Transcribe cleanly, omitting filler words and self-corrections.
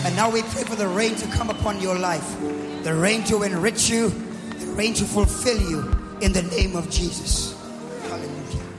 And now we pray for the rain to come upon your life, the rain to enrich you, the rain to fulfill you in the name of Jesus. Hallelujah.